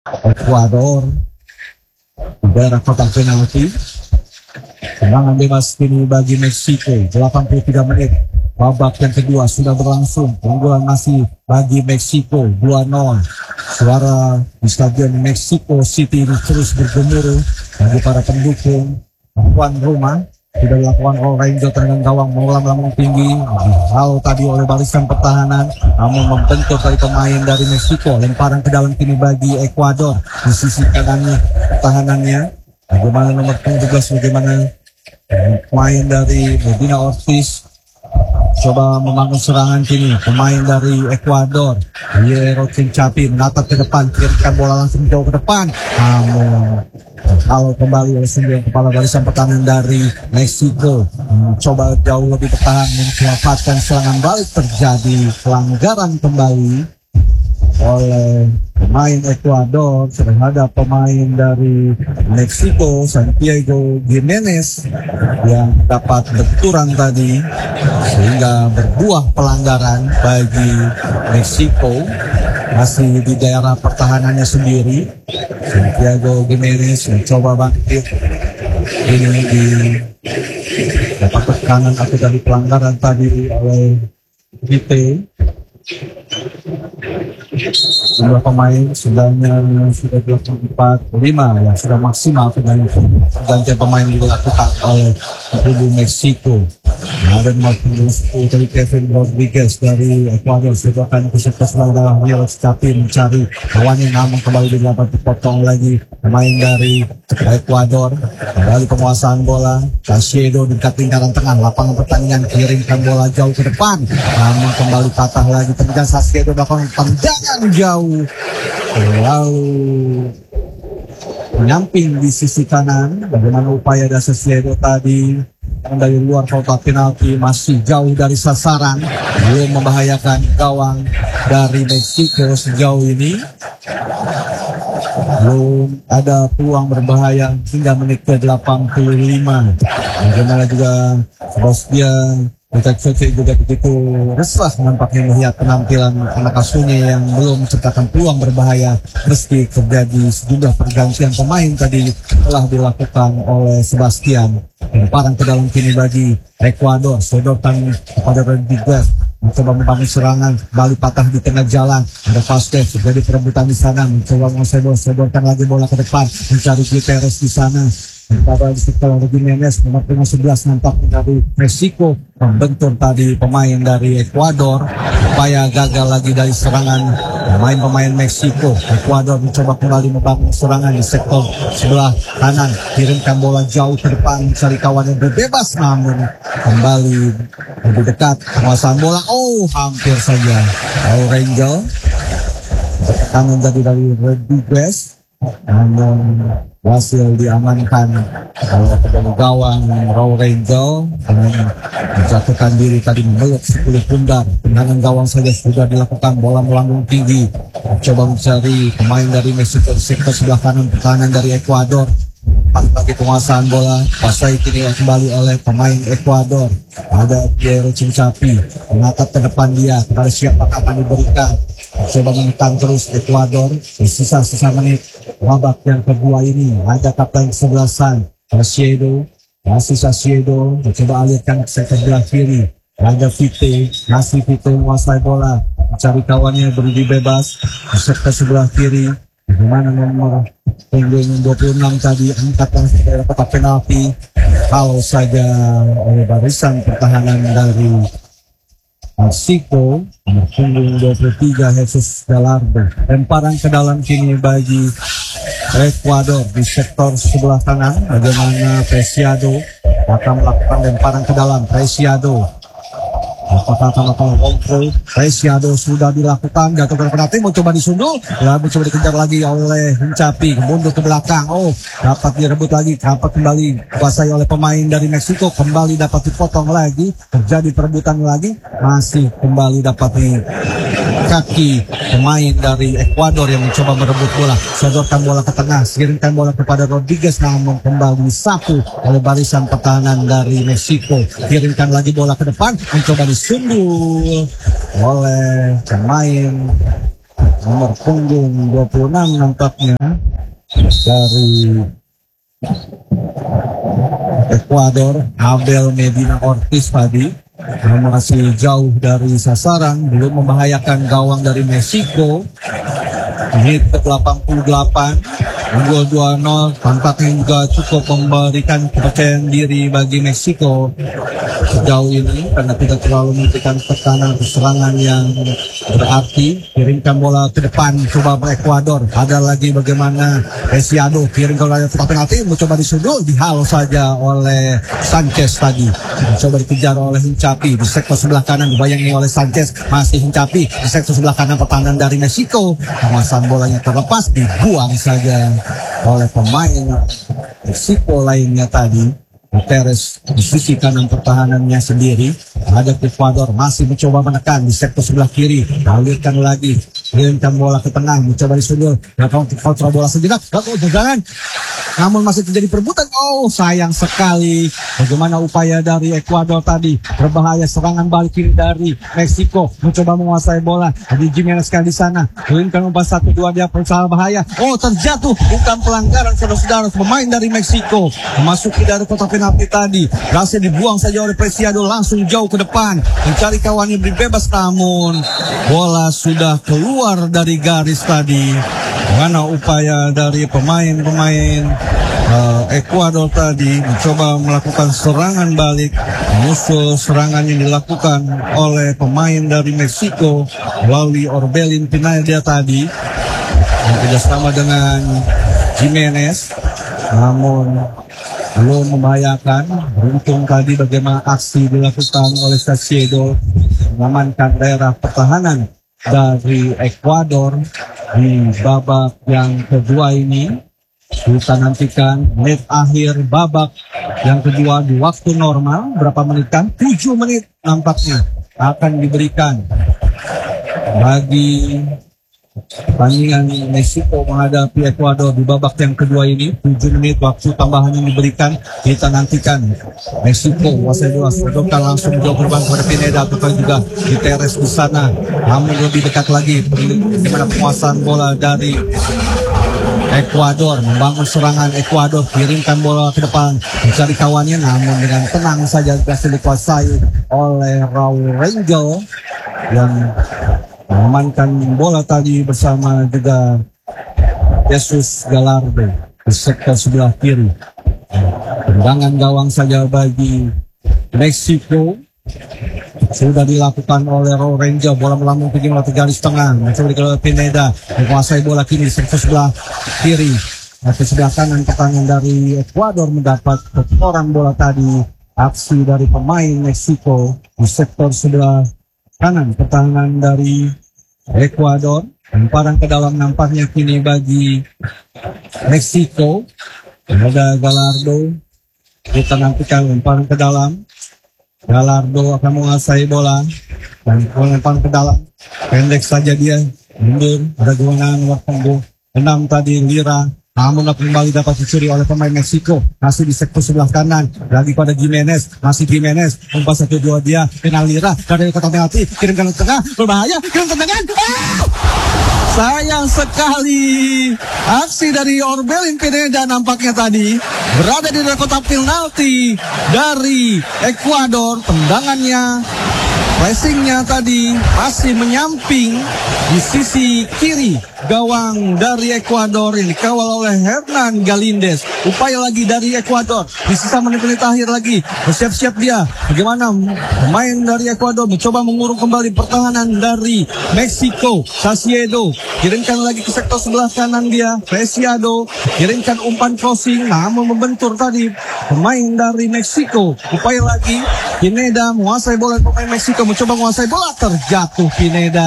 Ekuador di daerah kotak penalti. Tendangan bebas kini bagi Meksiko. 83 menit babak yang kedua sudah berlangsung. Keunggulan masih bagi Meksiko 2-0. Suara di stadion Mexico City ini terus bergemuruh bagi para pendukung tuan rumah. Sudah dilakukan oleh Ranger dengan gawang melambung tinggi. Hal tadi oleh barisan pertahanan, namun membentuk dari pemain dari Meksiko. Lemparan ke dalam kini bagi Ekuador di sisi kanannya pertahanannya. Bagaimana nomor 17, bagaimana pemain dari Medina Ortiz coba membangun serangan kini. Pemain dari Ekuador Hierro Cincapi menatap ke depan, kirimkan bola langsung jauh ke depan, namun kalau kembali oleh sembilan kepala barisan pertahanan dari Meksiko coba jauh lebih bertahan memanfaatkan serangan balik. Terjadi pelanggaran kembali oleh pemain Ekuador terhadap pemain dari Meksiko, Santiago Gimenez, yang dapat benturan tadi sehingga berbuah pelanggaran bagi Meksiko. Masih di daerah pertahanannya sendiri, Santiago Gimenez mencoba bangkit. Ini di dapat tekanan atau dari pelanggaran tadi oleh Vite. Jumlah pemain sudah 45 ya, sudah maksimal pergantian pemain dilakukan oleh kubu Meksiko. Ada nomor 10 dari Kevin Rodriguez dari Ekuador sudah akan kesulitan sebelah Hierro Cincapi mencari lawannya, namun kembali dapat dipotong lagi pemain dari Ekuador. Kembali penguasaan bola, Caicedo di dekat lingkaran tengah lapangan pertandingan, kirimkan bola jauh ke depan, namun kembali patah lagi. Tendangan Caicedo melakukan tendangan jauh lalu menyamping di sisi kanan. Bagaimana upaya dari Caicedo tadi dari luar kotak penalti, masih jauh dari sasaran, belum membahayakan gawang dari Meksiko sejauh ini. Belum ada peluang berbahaya hingga menit ke-85. Bagaimana juga Sebastian Butaksovic juga begitu resah nampaknya melihat penampilan anak asuhnya yang belum menciptakan peluang berbahaya meski terjadi sejumlah pergantian pemain tadi telah dilakukan oleh Sebastian. Lemparan ke dalam kini bagi Ekuador, sedotan kepada Rodriguez mencoba membangun serangan, kembali patah di tengah jalan. Ada Vasquez jadi perebutan di sana, mencoba mensedorkan lagi bola ke depan, mencari Gutierrez di sana. Pada sektor Gimenez nomor 11 nampak dari Meksiko membentur tadi pemain dari Ekuador. Upaya gagal lagi dari serangan pemain Meksiko. Ekuador mencoba kembali membangun serangan di sektor sebelah kanan, kirimkan bola jauh ke depan mencari kawan yang berbebas, namun kembali lebih dekat penguasaan bola. Oh, hampir saja Rangel tekanan dari Rodriguez, namun berhasil diamankan oleh pedang gawang Raul Rangel dengan menjatuhkan diri tadi memeluk 10 pundar. Tendangan gawang saja sudah dilakukan, bola melambung tinggi, coba mencari pemain dari Meksiko di sektor sebelah kanan pertahanan dari Ekuador. Bagi penguasaan bola pasai kini kembali oleh pemain Ekuador. Ada Hierro Cincapi menatap ke depan, dia kepada siapa akan diberikan, coba menekan terus Ekuador di sisa-sisa menit babak yang kedua ini. Ada kapten kesebelasan Caicedo, Caicedo mencoba alirkan ke sektor sebelah kiri. Ada Vite, masih Vite menguasai bola, mencari kawannya berdiri bebas di sektor sebelah kiri. Bagaimana nomor punggung 26 tadi angkatan dari kotak penalti, kalau saja oleh barisan pertahanan dari Meksiko, nomor punggung 23 Jesus Gallardo. Lemparan ke dalam kini bagi Ekuador di sektor sebelah kanan. Bagaimana Preciado akan melakukan lemparan ke dalam. Preciado apakah akan melakukan kontrol? Preciado sudah dilakukan, jatuh ke penalti, mencoba disundul, lalu mencoba dikejar lagi oleh Cincapi, mundur ke belakang. Oh, dapat direbut lagi, dapat kembali kuasai oleh pemain dari Meksiko, kembali dapat dipotong lagi, terjadi perebutan lagi, masih kembali dapat di kaki pemain dari Ekuador yang mencoba merebut bola, sodorkan bola ke tengah, kirimkan bola kepada Rodriguez, namun kembali disapu oleh barisan pertahanan dari Meksiko. Kirimkan lagi bola ke depan, mencoba disundul oleh pemain nomor punggung 26 nampaknya dari Ekuador, Abel Medina Ortiz tadi. Masih jauh dari sasaran, belum membahayakan gawang dari Meksiko. Menit ke-88, unggul 2-0, tampaknya juga cukup memberikan kepercayaan diri bagi Meksiko sejauh ini karena tidak terlalu memberikan tekanan serangan yang berarti. Kirimkan bola ke depan, coba Ekuador. Ada lagi bagaimana Preciado kirim ke wilayah kotak penalti, mencoba disudul, dihalau saja oleh Sanchez tadi. Mencoba dikejar oleh Hincapi di sektor sebelah kanan, dibayangi oleh Sanchez, masih Hincapi di sektor sebelah kanan, pertahanan dari Meksiko. Penguasaan bolanya terlepas, dibuang saja oleh pemain Meksiko lainnya tadi. Guterres di sisi kanan pertahanannya sendiri. Ada Ekuador masih mencoba menekan di sektor sebelah kiri. Alirkan lagi, kirimkan bola ke tengah, mencoba disundul. Kontra bola sejenak, jangan. Namun masih terjadi perebutan. Oh, sayang sekali. Bagaimana upaya dari Ekuador tadi? Berbahaya, serangan balik kiri dari Meksiko. Mencoba menguasai bola. Di Jimenez kan di sana. Kirimkan umpan 1-2, dia berusaha bahaya. Oh, terjatuh. Bukan pelanggaran, saudara-saudara. Pemain dari Meksiko memasuki dari kotak penalti tadi. Berhasil dibuang saja oleh Preciado, langsung jauh ke depan. Mencari kawannya beri bebas, namun bola sudah keluar dari garis tadi. Mana upaya dari pemain-pemain Ekuador tadi mencoba melakukan serangan balik, menyusul serangan yang dilakukan oleh pemain dari Meksiko melalui Orbelin Pineda tadi yang kerjasama dengan Jimenez, namun belum membahayakan. Beruntung tadi bagaimana aksi dilakukan oleh Salcedo mengamankan daerah pertahanan dari Ekuador di babak yang kedua ini. Kita nantikan menit akhir babak yang kedua di waktu normal. Berapa menit kan? 7 menit nampaknya akan diberikan bagi pertandingan Meksiko menghadapi Ekuador di babak yang kedua ini. 7 menit waktu tambahan yang diberikan. Kita nantikan Meksiko kuasai bola, sedokkan langsung menjauh korban kepada Pineda, bukan juga Guterres di sana. Namun lebih dekat lagi bagaimana penguasaan bola dari Ekuador, membangun serangan Ekuador, kirimkan bola ke depan, mencari kawannya, namun dengan tenang saja berhasil dikuasai oleh Raul Rangel yang mengamankan bola tadi bersama juga Jesus Gallardo di sektor sebelah kiri. Tendangan gawang saja bagi Meksiko sudah dilakukan oleh Raul Rangel. Bola melambung tinggi melalui garis tengah, mencoba dikelola Pineda, menguasai bola kini di sektor sebelah kiri. Di sebelah kanan pertahanan dari Ekuador mendapat kotoran bola tadi. Aksi dari pemain Meksiko di sektor sebelah kanan pertahanan dari Ekuador. Lemparan ke dalam nampaknya kini bagi Meksiko. Ada Gallardo. Kita nantikan lemparan ke dalam. Gallardo akan menguasai bola dan lemparan ke dalam. Pendek saja dia, mundur. Ada kewenangan nomor punggung 6 tadi Lira. Namun kembali dapat dicuri oleh pemain Meksiko. Masih di sektor sebelah kanan. Lagi pada Jimenez. Masih Jimenez. Umpan 1-2 dia. Penal Lira. Dari kotak penalti. Kirimkan ke tengah. Berbahaya. Kirim tendangan. Sayang sekali. Aksi dari Orbelin Pineda nampaknya tadi berada di dalam kotak penalti dari Ekuador. Tendangannya, pressingnya tadi masih menyamping di sisi kiri gawang dari Ekuador yang dikawal oleh Hernan Galíndez. Upaya lagi dari Ekuador di sisa menit-menit akhir lagi. Bersiap-siap dia. Bagaimana pemain dari Ekuador mencoba mengurung kembali pertahanan dari Meksiko. Salcedo kirimkan lagi ke sektor sebelah kanan dia. Preciado kirimkan umpan crossing, namun membentur tadi pemain dari Meksiko. Upaya lagi Pineda menguasai bola, pemain Meksiko mencoba menguasai bola, terjatuh Pineda.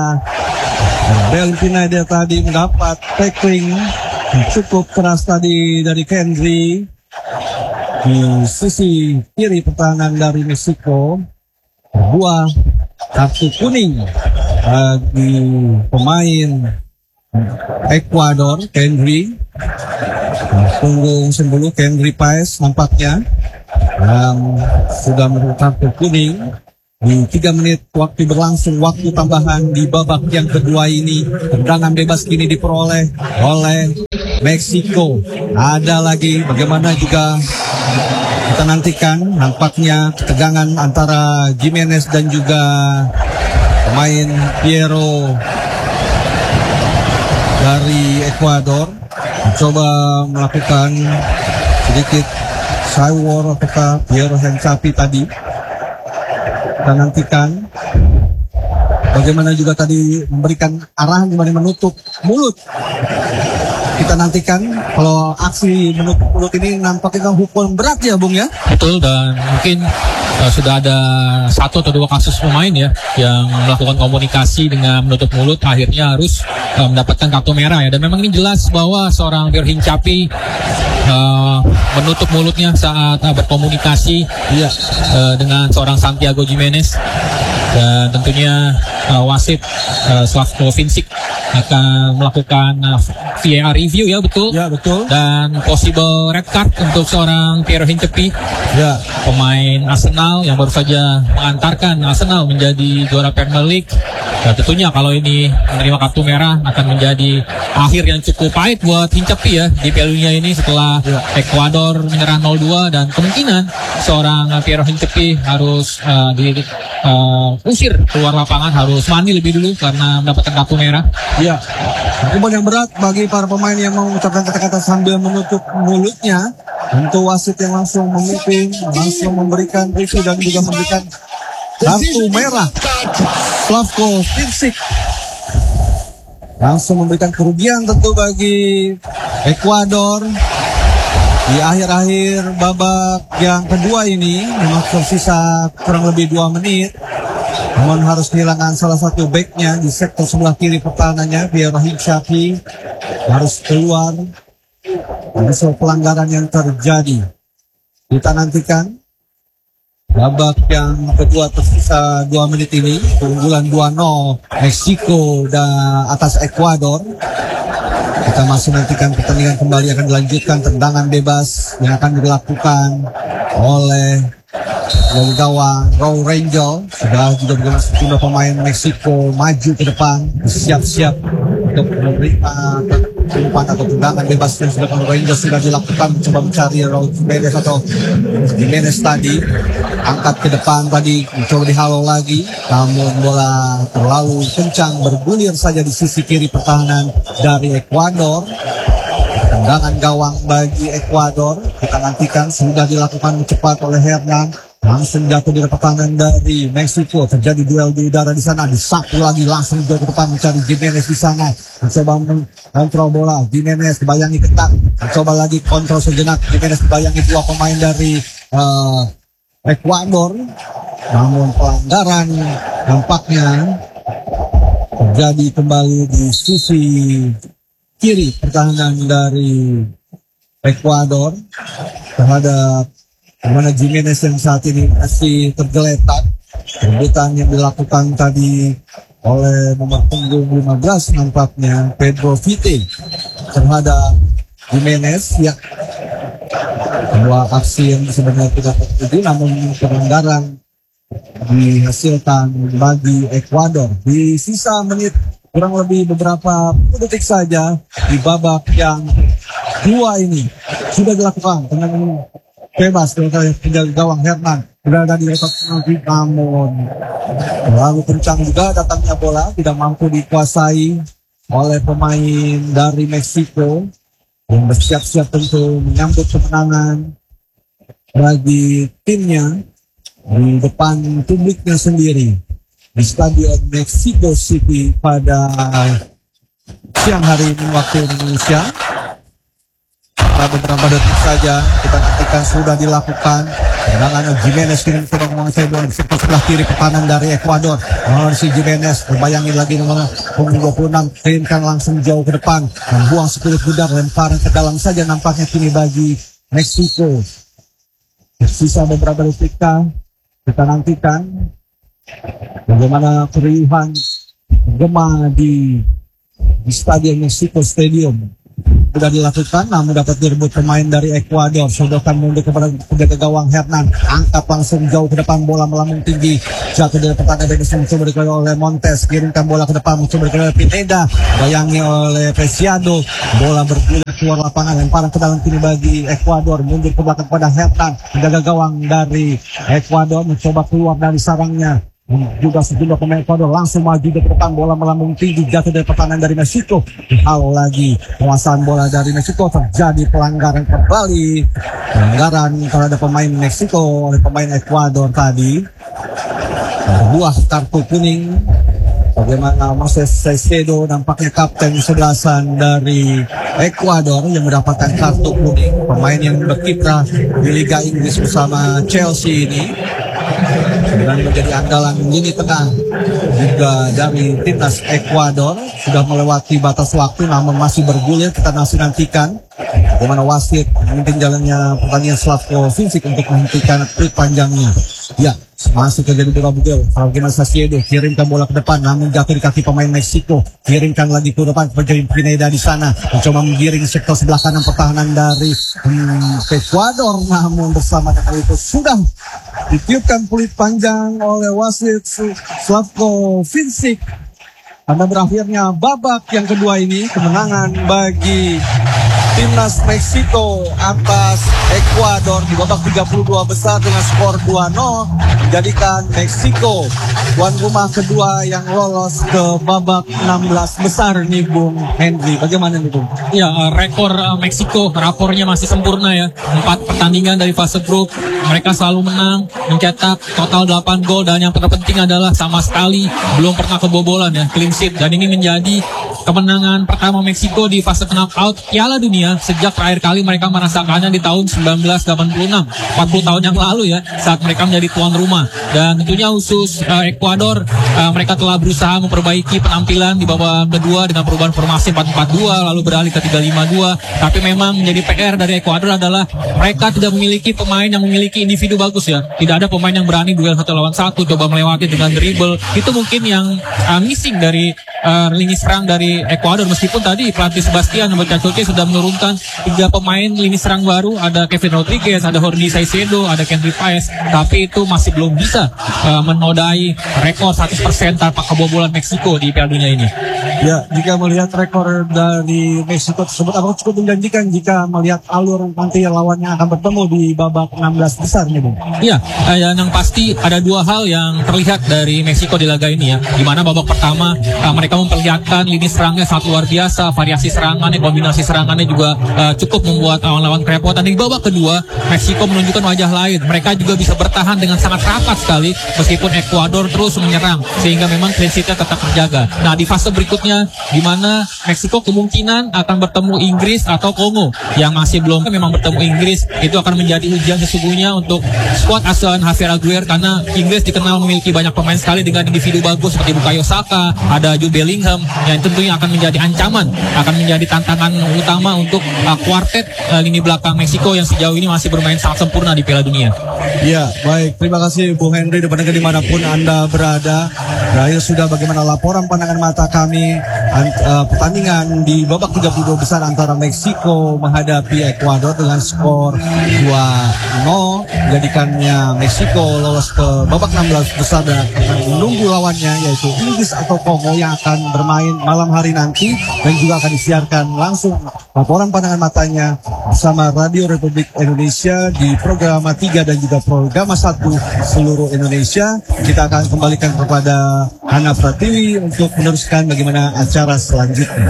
Bel Pineda tadi mendapat tackling cukup keras tadi dari Kendry di sisi kiri pertahanan dari Meksiko. Buah kartu kuning bagi pemain Ekuador, Kendry. Punggung 10 Kendry Paez nampaknya yang sudah mendapat kartu kuning Di 3 menit waktu berlangsung, waktu tambahan di babak yang kedua ini, tendangan bebas kini diperoleh oleh Meksiko. Ada lagi bagaimana juga kita nantikan nampaknya ketegangan antara Gimenez dan juga pemain Piero dari Ekuador. Mencoba melakukan sedikit Sywar apakah Piero yang capi tadi. Kita nantikan bagaimana juga tadi memberikan arahan gimana menutup mulut. Kita nantikan kalau aksi menutup mulut ini nampaknya hukuman berat ya Bung ya. Betul, dan mungkin sudah ada 1 atau 2 kasus pemain ya yang melakukan komunikasi dengan menutup mulut, akhirnya harus mendapatkan kartu merah ya. Dan memang ini jelas bahwa seorang Piero Hincapié menutup mulutnya saat berkomunikasi dengan seorang Santiago Gimenez. Dan tentunya wasit Slavko Vincic akan melakukan VAR review ya, betul? Ya, betul. Dan possible red card untuk seorang Piero Hincapié, ya, pemain Arsenal yang baru saja mengantarkan Arsenal menjadi juara Premier League. Dan tentunya kalau ini menerima kartu merah akan menjadi akhir yang cukup pahit buat Hincapié ya di Piala Dunia ini setelah Ekuador menyerah 0-2, dan kemungkinan seorang Piero Hincapié harus usir keluar lapangan, harus mandi lebih dulu karena mendapatkan kartu merah. Ya, hukuman yang berat bagi para pemain yang mengucapkan kata-kata sambil menutup mulutnya. Tentu wasit yang langsung memimpin, langsung memberikan review dan juga memberikan kartu merah. Slavko Vincic langsung memberikan kerugian tentu bagi Ekuador. Di akhir-akhir babak yang kedua ini memang tersisa kurang lebih 2 menit. Namun harus kehilangan salah satu backnya di sektor sebelah kiri pertahanannya. Piero Hincapié harus keluar. Ada pelanggaran yang terjadi. Kita nantikan babak yang kedua tersisa 2 menit ini. Keunggulan 2-0 Meksiko atas Ekuador. Kita masih nantikan pertandingan kembali akan dilanjutkan. Tendangan bebas yang akan dilakukan oleh gawang Raul Rangel. Sudah juga bagaimana sejumlah pemain Meksiko maju ke depan, siap-siap untuk menerima umpan atau tendangan bebas yang sudah Raul Rangel sudah dilakukan, mencoba mencari Raul Gimenez atau Gimenez tadi, angkat ke depan tadi, mencoba dihalau lagi, namun bola terlalu kencang bergulir saja di sisi kiri pertahanan dari Ekuador. Tendangan gawang bagi Ekuador kita nantikan sudah dilakukan cepat oleh Hernan. Langsung jatuh di pertahanan dari Meksiko. Terjadi duel di udara di sana. Disapu lagi langsung jauh ke depan mencari Gimenez di sana. Mencoba mengontrol bola. Gimenez dibayangi ketat. Mencoba lagi kontrol sejenak. Gimenez dibayangi 2 pemain dari Ekuador. Namun pelanggaran nampaknya terjadi kembali di sisi kiri pertahanan dari Ekuador terhadap mana Gimenez yang saat ini masih tergeletak. Perebutan yang dilakukan tadi oleh nomor punggung 15 nampaknya Pedro Vite terhadap Gimenez ya. Dua aksi yang sebenarnya tidak terjadi namun pelanggaran dihasilkan bagi Ekuador. Di sisa menit kurang lebih beberapa detik saja di babak yang kedua ini sudah dilakukan tendangan bebas tinggal gawang Hernan berada di letak penalti, namun terlalu kencang juga datangnya bola, tidak mampu dikuasai oleh pemain dari Meksiko yang bersiap-siap tentu menyambut kemenangan bagi timnya di depan publiknya sendiri di Stadion Mexico City pada siang hari ini waktu Indonesia. Beberapa detik saja kita nantikan sudah dilakukan tendangan Gimenez kini mencoba menguasai bola di sektor sebelah kiri pertahanan dari Ekuador. Si Gimenez berbayangin lagi nomor punggung 26, kirimkan langsung jauh ke depan, membuang 10 budar, lemparan ke dalam saja nampaknya kini bagi Meksiko. Sisa beberapa detik kita nantikan bagaimana keriuhan gema di Stadion Mexico Stadium. sudah dilakukan, namun dapat direbut pemain dari Ekuador. Sodokan mundur kepada penjaga gawang Hernan, angkat langsung jauh ke depan, bola melambung tinggi, jatuh dari pertahanan Dennis, mencoba dikeluarkan oleh Montes, kirimkan bola ke depan, mencoba dikeluarkan oleh Pineda, bayangi oleh Preciado, bola bergulir keluar lapangan, lemparan ke dalam kiri bagi Ekuador, mundur ke belakang pada Hernan, penjaga gawang dari Ekuador mencoba keluar dari sarangnya. Juga sejumlah pemain Ekuador langsung maju ke depan, bola melambung tinggi, jatuh dari pertahanan dari Meksiko. Hal lagi penguasaan bola dari Meksiko, terjadi pelanggaran kembali, pelanggaran terhadap pemain Meksiko oleh pemain Ekuador tadi. Buah kartu kuning. Bagaimana Moses Caicedo, nampaknya kapten sebelasan dari Ekuador yang mendapatkan kartu kuning, pemain yang berkiprah di Liga Inggris bersama Chelsea ini dan menjadi andalan lini tengah juga dari timnas Ekuador. Sudah melewati batas waktu namun masih bergulir, kita masih nantikan bagaimana wasit memimpin jalannya pertandingan Slavko Vinčić untuk menghentikan peluit panjangnya. Ya, masuk ke jadi bola bugel. Bagaimana Caicedo kirimkan bola ke depan, namun jatuh di kaki pemain Meksiko. Kirimkan lagi ke depan kepada Pineda di sana, mencoba menggiring sektor sebelah kanan pertahanan dari Ekuador, namun bersama dengan itu sudah ditiupkan peluit panjang oleh wasit Slavko Vinčić. Karena berakhirnya babak yang kedua ini kemenangan bagi timnas Meksiko atas Ekuador di babak 32 besar dengan skor 2-0, menjadikan Meksiko tuan rumah kedua yang lolos ke babak 16 besar nih Bung Henry. Bagaimana nih Bung? Ya, rekor Meksiko, rapornya masih sempurna ya. 4 pertandingan dari fase grup, mereka selalu menang, mencetak total 8 gol, dan yang terpenting adalah sama sekali belum pernah kebobolan ya, clean sheet. Dan ini menjadi kemenangan pertama Meksiko di fase knockout Piala Dunia sejak terakhir kali mereka merasakannya di tahun 1986, 40 tahun yang lalu ya, saat mereka menjadi tuan rumah. Dan tentunya khusus Ekuador, mereka telah berusaha memperbaiki penampilan di babak kedua dengan perubahan formasi 4-4-2 lalu beralih ke 3-5-2. Tapi memang menjadi PR dari Ekuador adalah mereka tidak memiliki pemain yang memiliki individu bagus ya. Tidak ada pemain yang berani duel 1 lawan 1, coba melewati dengan dribble. Itu mungkin yang missing dari lini serang dari Ekuador. Meskipun tadi pelatih Sebastian Bacacoche sudah menurunkan 3 pemain lini serang baru, ada Kevin Rodriguez, ada Jordi Caicedo, ada Kendry Páez, tapi itu masih belum bisa menodai rekor 100% tanpa kebobolan Meksiko di Piala Dunia ini. Ya, jika melihat rekor dari Meksiko tersebut, apakah cukup menjanjikan jika melihat alur nanti lawannya akan bertemu di babak 16 besar nih Bung? Iya, yang pasti ada 2 hal yang terlihat dari Meksiko di laga ini ya, di mana babak pertama mereka memperlihatkan lini serangnya sangat luar biasa, variasi serangannya, kombinasi serangannya juga cukup membuat lawan-lawan kerepotan. Di babak kedua, Meksiko menunjukkan wajah lain, mereka juga bisa bertahan dengan sangat rapat sekali meskipun Ekuador terus menyerang, sehingga memang clean sheet-nya tetap terjaga. Nah, di fase berikutnya di mana Meksiko kemungkinan akan bertemu Inggris atau Kongo, yang masih belum memang bertemu Inggris, itu akan menjadi ujian sesungguhnya untuk skuad asuhan Javier Aguirre, karena Inggris dikenal memiliki banyak pemain sekali dengan individu bagus seperti Bukayo Saka, ada Jude Bellingham, yang tentunya akan menjadi ancaman, akan menjadi tantangan utama untuk kuartet lini belakang Meksiko yang sejauh ini masih bermain sangat sempurna di Piala Dunia. Ya, baik. Terima kasih Bung Henry, daripada dimanapun Anda berada. Terakhir sudah bagaimana laporan pandangan mata kami pertandingan di babak 32 besar antara Meksiko menghadapi Ekuador dengan skor 2-0, menjadikannya Meksiko lolos ke babak 16 besar dan menunggu lawannya yaitu Inggris atau Kongo yang akan bermain malam hari nanti, dan juga akan disiarkan langsung laporan pandangan matanya bersama Radio Republik Indonesia di program 3 dan juga program 1 seluruh Indonesia. Kita akan kembalikan kepada Hana Pratiwi untuk meneruskan bagaimana acara selanjutnya.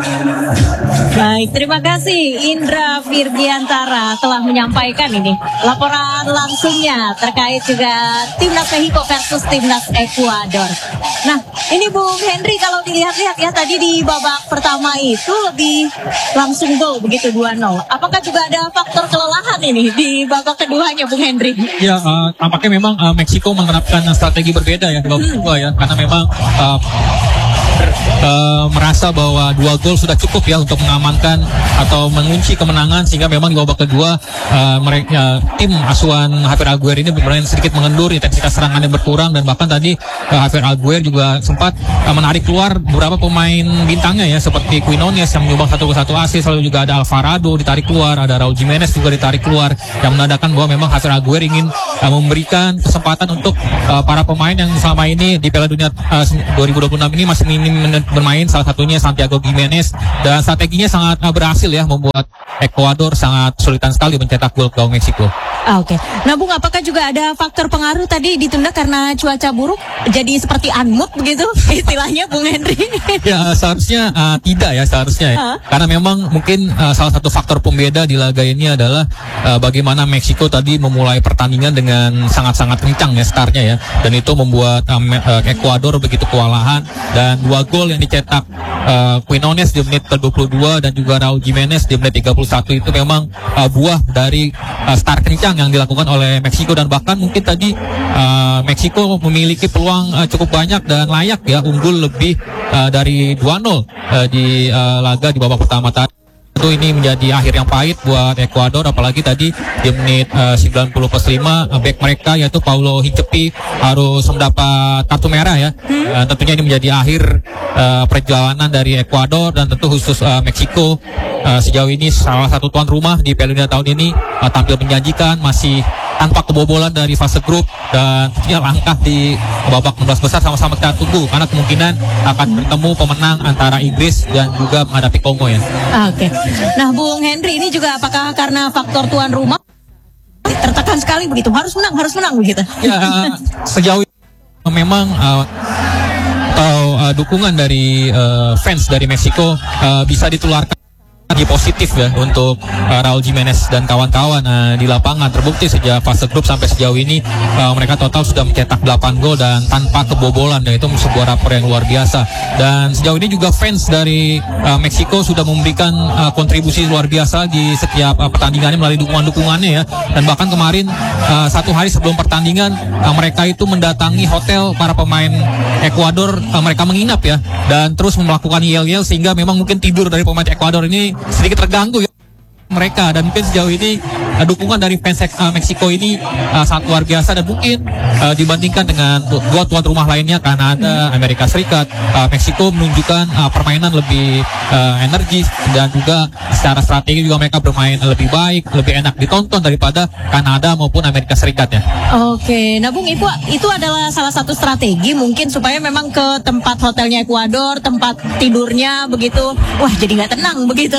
Baik, terima kasih Indra Virgiantara telah menyampaikan ini laporan langsungnya terkait juga Timnas Meksiko versus Timnas Ekuador. Nah, ini Bung Henry, kalau dilihat-lihat ya tadi di babak pertama itu lebih langsung gol begitu 2-0. Apakah juga ada faktor kelelahan ini di babak keduanya Bung Henry? Ya, tampaknya memang Meksiko menerapkan strategi berbeda ya di babak kedua ya, karena memang merasa bahwa 2 gol sudah cukup ya untuk mengamankan atau mengunci kemenangan, sehingga memang di babak kedua mereka tim asuhan Javier Aguirre ini bermain sedikit mengendur, intensitas serangannya berkurang, dan bahkan tadi Javier Aguirre juga sempat menarik keluar beberapa pemain bintangnya ya, seperti Quinones yang menyumbang 1 assist, lalu juga ada Alvarado ditarik keluar, ada Raul Jimenez juga ditarik keluar, yang menandakan bahwa memang Javier Aguirre ingin memberikan kesempatan untuk para pemain yang selama ini di Piala Dunia 2026 ini masih minim bermain, salah satunya Santiago Gimenez, dan strateginya sangat berhasil ya, membuat Ekuador sangat kesulitan sekali mencetak gol gawang Meksiko. Oke. Nah Bung, apakah juga ada faktor pengaruh tadi ditunda karena cuaca buruk, jadi seperti unmood begitu istilahnya Bung Henry? Ya seharusnya tidak ya, seharusnya ya. Karena memang mungkin salah satu faktor pembeda di laga ini adalah bagaimana Meksiko tadi memulai pertandingan dengan sangat-sangat kencang ya startnya ya, dan itu membuat Ekuador begitu kewalahan, dan 2 gol yang dicetak Quinones di menit ke-22 dan juga Raul Jimenez di menit 31 itu memang buah dari start kencang yang dilakukan oleh Meksiko, dan bahkan mungkin tadi Meksiko memiliki peluang cukup banyak dan layak ya unggul lebih dari 2-0 di laga di babak pertama tadi. Tentu ini menjadi akhir yang pahit buat Ekuador, apalagi tadi di menit 90+5 back mereka yaitu Paulo Hinchepi harus mendapat kartu merah ya. Tentunya ini menjadi akhir perjalanan dari Ekuador, dan tentu khusus Meksiko sejauh ini salah satu tuan rumah di Piala Dunia tahun ini tampil menjanjikan, masih tanpa kebobolan dari fase grup, dan tentunya langkah di babak 16 besar sama-sama kita tunggu, karena kemungkinan akan bertemu pemenang antara Inggris dan juga menghadapi Kongo ya. Oke. Nah Bung Henry, ini juga apakah karena faktor tuan rumah tertekan sekali begitu, harus menang begitu? Ya sejauh ini memang dukungan dari fans dari Meksiko bisa ditularkan lagi positif ya untuk Raul Jimenez dan kawan-kawan di lapangan. Terbukti sejak fase grup sampai sejauh ini mereka total sudah mencetak 8 gol dan tanpa kebobolan, dan itu sebuah rapor yang luar biasa. Dan sejauh ini juga fans dari Meksiko sudah memberikan kontribusi luar biasa di setiap pertandingannya melalui dukungan-dukungannya ya. Dan bahkan kemarin 1 hari sebelum pertandingan mereka itu mendatangi hotel para pemain Ekuador, mereka menginap ya, dan terus melakukan yel-yel, sehingga memang mungkin tidur dari pemain Ekuador ini sedikit terganggu ya mereka, dan mungkin sejauh ini dukungan dari fans Meksiko ini sangat luar biasa, dan mungkin dibandingkan dengan 2 tuan rumah lainnya Kanada, Amerika Serikat, Meksiko menunjukkan permainan lebih energis, dan juga secara strategi juga mereka bermain lebih baik, lebih enak ditonton daripada Kanada maupun Amerika Serikat ya. Oke, nah Bung, itu adalah salah satu strategi mungkin supaya memang ke tempat hotelnya Ekuador, tempat tidurnya begitu, wah jadi nggak tenang begitu.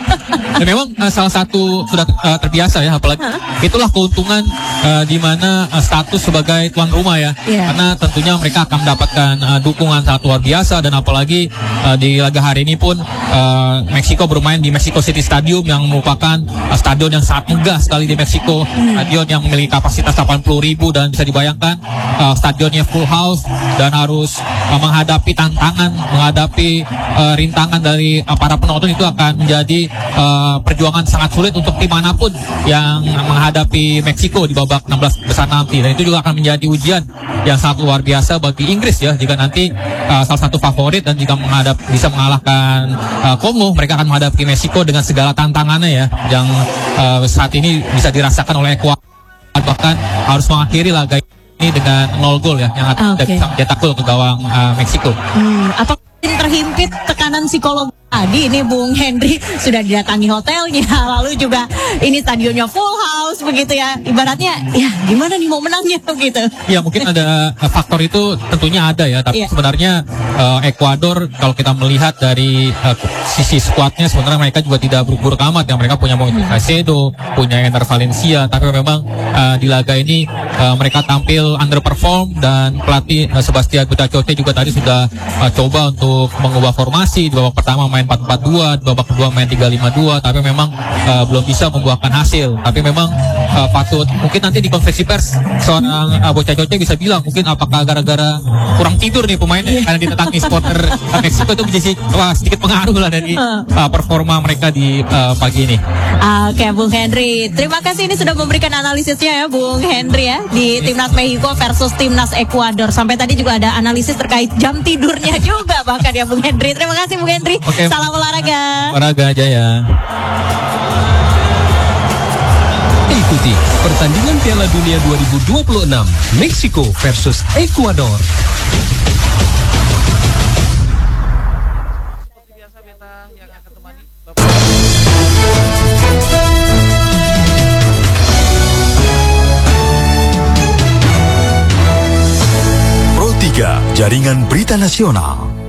Dan memang salah satu sudah terbiasa ya, apalagi itulah keuntungan di mana status sebagai tuan rumah ya. Karena tentunya mereka akan mendapatkan dukungan sangat luar biasa, dan apalagi di laga hari ini pun Meksiko bermain di Mexico City Stadium yang merupakan stadion yang sangat megah sekali di Meksiko, stadion yang memiliki kapasitas 80.000, dan bisa dibayangkan stadionnya full house dan harus menghadapi tantangan, menghadapi rintangan dari para penonton, itu akan menjadi perjuangan sangat sulit untuk tim manapun yang menghadapi Meksiko di babak 16 besar nanti, dan itu juga akan menjadi ujian yang sangat luar biasa bagi Inggris ya, jika nanti salah satu favorit dan jika bisa mengalahkan Kongo, mereka akan menghadapi Meksiko dengan segala tantangannya ya, yang saat ini bisa dirasakan oleh Ekuador, bahkan harus mengakhiri laga ini dengan 0 gol ya, yang bisa mencetak gol ke gawang Meksiko. Apa terhimpit tekanan psikologi tadi ini Bung Henry, sudah didatangi hotelnya, lalu juga ini stadionnya full house begitu ya, ibaratnya ya gimana nih mau menangnya begitu. Ya mungkin ada faktor itu tentunya ada ya, tapi sebenarnya Ekuador kalau kita melihat dari sisi skuadnya sebenarnya mereka juga tidak buruk-buruk amat ya, mereka punya Moises Caicedo, punya Ener Valencia, tapi memang di laga ini mereka tampil underperform, dan pelatih Sebastian Gudacote juga tadi sudah coba untuk mengubah formasi. Di babak pertama main 4-4-2, di babak kedua main 3-5-2, tapi memang belum bisa membuahkan hasil. Tapi memang patut mungkin nanti di konferensi pers seorang bocah Coce bisa bilang mungkin apakah gara-gara kurang tidur nih pemainnya karena ditentang supporter Meksiko itu menjadi sedikit pengaruh lah dari performa mereka di pagi ini. Oke, Bung Henry, terima kasih ini sudah memberikan analisisnya ya Bung Henry ya di Timnas Meksiko versus Timnas Ekuador. Sampai tadi juga ada analisis terkait jam tidurnya juga bahkan ya Bung Henry. Terima kasih Bung Henry. Oke. Salam olahraga. Olahraga aja ya. Ikuti pertandingan Piala Dunia 2026 Meksiko versus Ekuador. Pro 3, Jaringan Berita Nasional.